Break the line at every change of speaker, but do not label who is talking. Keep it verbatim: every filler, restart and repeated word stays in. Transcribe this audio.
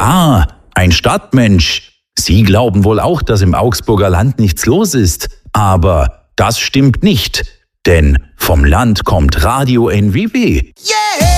Ah, ein Stadtmensch. Sie glauben wohl auch, dass im Augsburger Land nichts los ist. Aber das stimmt nicht. Denn vom Land kommt Radio N W W.
Yeah!